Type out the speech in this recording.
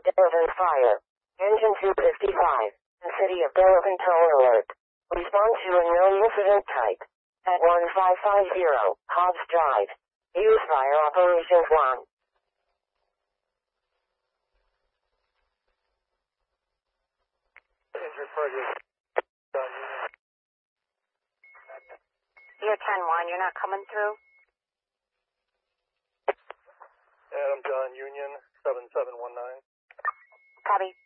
Delavan Fire. Engine 255. And City of Delavan Toll Alert. Respond to unknown incident type. At 1550 Hobbs Drive. Use Fire Operations 1. You're 10-1, you're not coming through? Adam John Union, 7719. Copy.